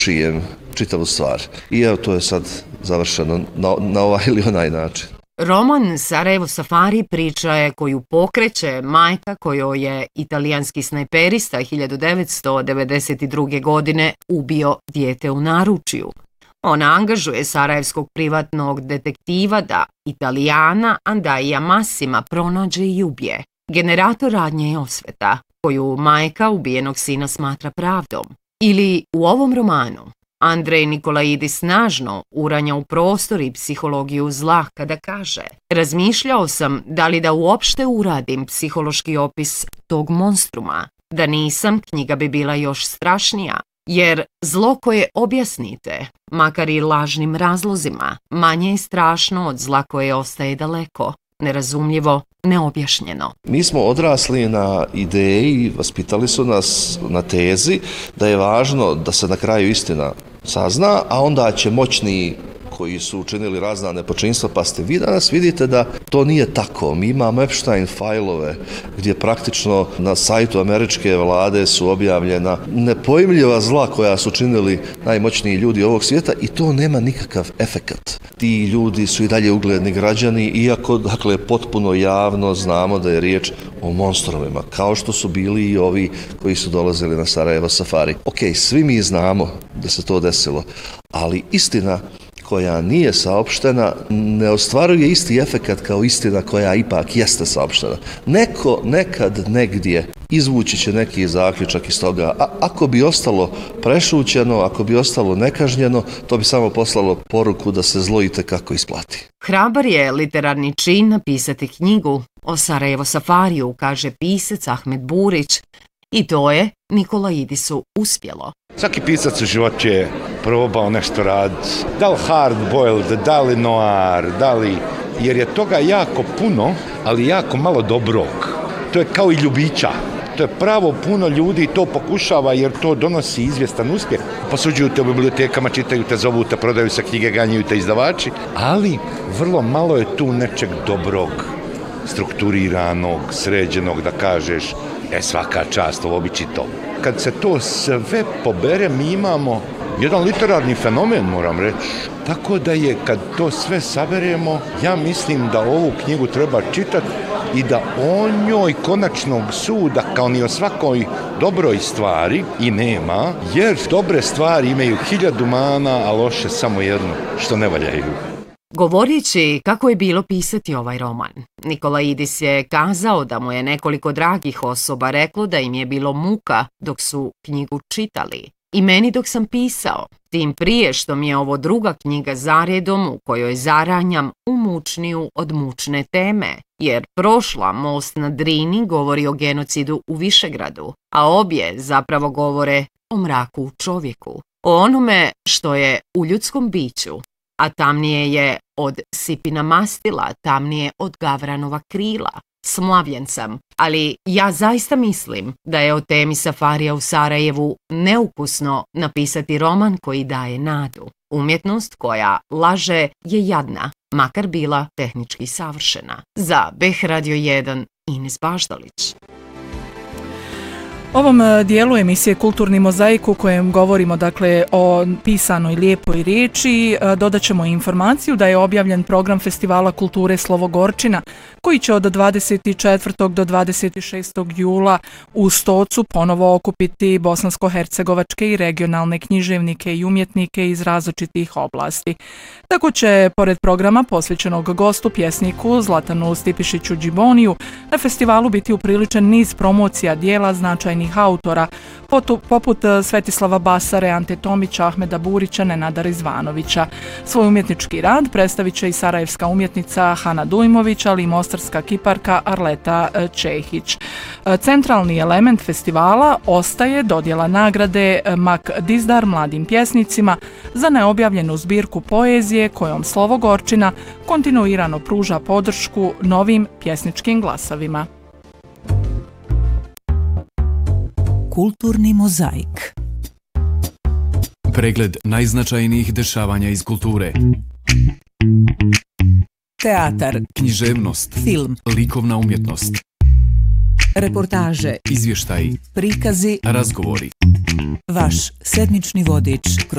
šijem čitavu stvar. I evo, to je sad završeno na ovaj ili onaj način. Roman Sarajevo Safari priča je koju pokreće majka kojoj je italijanski snajperista 1992. godine ubio dijete u naručju. Ona angažuje sarajevskog privatnog detektiva da Italijana Andaija Massima pronađe i ubije. Generator radnje je osveta, koju majka ubijenog sina smatra pravdom. Ili u ovom romanu Andrej Nikolaidis snažno uranja u prostor i psihologiju zla kada kaže: razmišljao sam da li da uopšte uradim psihološki opis tog monstruma. Da nisam, knjiga bi bila još strašnija, jer zlo koje objasnite, makar i lažnim razlozima, manje je strašno od zla koje ostaje daleko, nerazumljivo, neobjašnjeno. Mi smo odrasli na ideji, vaspitali su nas na tezi da je važno da se na kraju istina sazna, a onda će moćni koji su učinili razna nepočinstva, pa ste vi danas vidite da to nije tako. Mi imamo Epstein fajlove gdje praktično na sajtu američke vlade su objavljena nepojmljiva zla koja su činili najmoćniji ljudi ovog svijeta i to nema nikakav efekat. Ti ljudi su i dalje ugledni građani, iako dakle potpuno javno znamo da je riječ o monstrumima, kao što su bili i ovi koji su dolazili na Sarajevo Safari. Ok, svi mi znamo da se to desilo, ali istina koja nije saopštena ne ostvaruje isti efekat kao istina koja ipak jeste saopštena. Neko nekad negdje izvući će neki zaključak iz toga, a ako bi ostalo prešućeno, ako bi ostalo nekažnjeno, to bi samo poslalo poruku da se zlo itekako isplati. Hrabar je literarni čin napisati knjigu o Sarajevo Safariju, kaže pisac Ahmed Burić, i to je Nikolaidisu uspjelo. Svaki pisac u životu je probao nešto raditi, da li hard-boiled, da li noir, jer je toga jako puno, ali jako malo dobrog. To je kao i ljubića. To je pravo puno ljudi to pokušava jer to donosi izvjestan uspjeh. Posuđuju te u bibliotekama, čitaju te, zovu te, prodaju se knjige, ganjaju te izdavači, ali vrlo malo je tu nečeg dobrog, strukturiranog, sređenog, da kažeš, svaka čast, ovo bi čitao. Kad se to sve pobere, mi imamo jedan literarni fenomen, moram reći. Tako da je, kad to sve saberemo, ja mislim da ovu knjigu treba čitati i da o njoj konačnog suda, kao ni o svakoj dobroj stvari, i nema, jer dobre stvari imaju 1000 mana, a loše samo jednu, što ne valjaju. Govorići kako je bilo pisati ovaj roman, Nikolaidis je kazao da mu je nekoliko dragih osoba reklo da im je bilo muka dok su knjigu čitali. I meni dok sam pisao, tim prije što mi je ovo druga knjiga zaredom u kojoj zaranjam u mučniju od mučne teme, jer prošla Most na Drini govori o genocidu u Višegradu, a obje zapravo govore o mraku u čovjeku, o onome što je u ljudskom biću, a tamnije je od sipina mastila, tamnije od gavranova krila. Smlavljen sam, ali ja zaista mislim da je o temi safarija u Sarajevu neukusno napisati roman koji daje nadu. Umjetnost koja laže je jadna, makar bila tehnički savršena. Za BH Radio 1, Ines Baždalić. Ovom dijelu emisije Kulturni mozaik u kojem govorimo dakle o pisanoj lijepoj riječi dodat ćemo informaciju da je objavljen program Festivala kulture Slovogorčina koji će od 24. do 26. jula u Stocu ponovo okupiti bosansko-hercegovačke i regionalne književnike i umjetnike iz različitih oblasti. Tako će, pored programa posvećenog gostu pjesniku Zlatanu Stipišiću Džiboniju, na festivalu biti upriličen niz promocija dijela značajnih autora, poput Svetislava Basare, Ante Tomića, Ahmeda Burića, Nenada Rizvanovića. Svoj umjetnički rad predstavit će i sarajevska umjetnica Hana Dujmović, ali i mostarska kiparka Arleta Čehić. Centralni element festivala ostaje dodjela nagrade Mak Dizdar mladim pjesnicima za neobjavljenu zbirku poezije kojom Slovogorčina kontinuirano pruža podršku novim pjesničkim glasovima. Kulturni mozaik. Pregled najznačajnijih dešavanja iz kulture. Teatar, književnost, film, likovna umjetnost, reportaže, izvještaji, prikazi, razgovori. Vaš sedmični vodič kroz